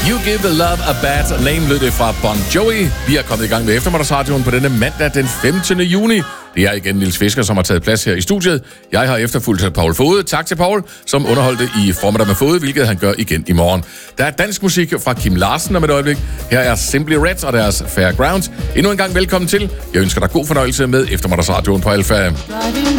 You Give Love a Bad Name lød det fra Bon Jovi. Vi er kommet i gang med eftermiddagsradioen på denne mandag den 15. juni. Det er igen Niels Fisker, som har taget plads her i studiet. Jeg har efterfulgt Paul Fode. Tak til Paul, som underholdte i formiddag med Fode, hvilket han gør igen i morgen. Der er dansk musik fra Kim Larsen om et øjeblik. Her er Simply Red og deres Fairground. Endnu en gang velkommen til. Jeg ønsker dig god fornøjelse med eftermiddagsradioen på Alfa.